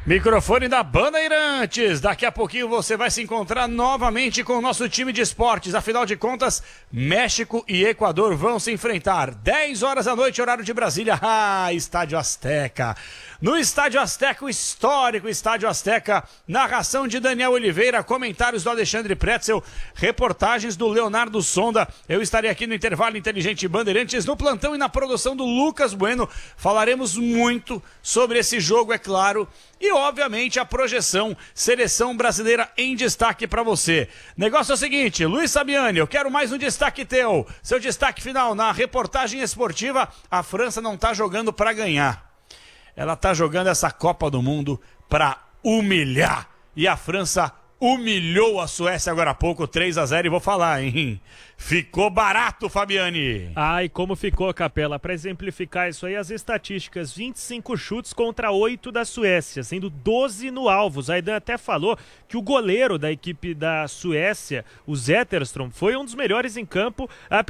Microfone da Bandeirantes. Daqui a pouquinho você vai se encontrar novamente com o nosso time de esportes. Afinal de contas, México e Equador vão se enfrentar. 10 horas da noite, horário de Brasília. Estádio Azteca. No Estádio Azteca, o histórico Estádio Azteca. Narração de Daniel Oliveira, comentários do Alexandre Pretzel, reportagens do Leonardo Sonda. Eu estarei aqui no Intervalo Inteligente Bandeirantes, no plantão e na produção do Lucas Bueno. Falaremos muito sobre esse jogo, é claro. E, obviamente, a projeção Seleção Brasileira em destaque para você. Negócio é o seguinte, Luiz Sabiani, eu quero mais um destaque teu. Seu destaque final na reportagem esportiva, a França não está jogando para ganhar. Ela está jogando essa Copa do Mundo para humilhar. E a França humilhou a Suécia agora há pouco, 3-0, e vou falar, hein? Ficou barato, Fabiani. Ai, como ficou, Capela. Para exemplificar isso aí, as estatísticas, 25 chutes contra 8 da Suécia, sendo 12 no alvo. O Zaidan até falou que o goleiro da equipe da Suécia, o Zetterström, foi um dos melhores em campo,